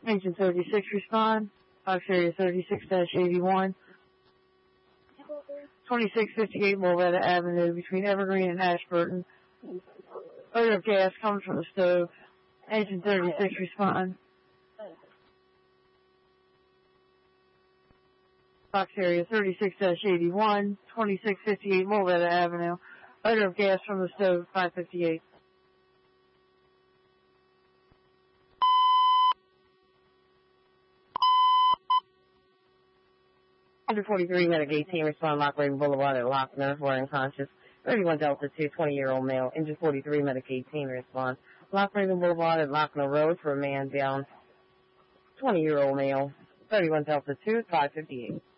Agent 36 respond. Fox area 36-81. 2658 Mulvetta Avenue between Evergreen and Ashburton. Odor of gas comes from the stove. Agent 36 respond. Fox area 36-81. 2658 Mulvetta Avenue. Odor of gas from the stove, 558. Under 43, Medic 18, respond Lock Raven Boulevard at Lochner, for unconscious. 31 Delta 2, 20-year-old male. Engine 43, Medic 18, respond Lock Raven Boulevard at Lochner Road for a man down. 20-year-old male. 31 Delta 2, 558.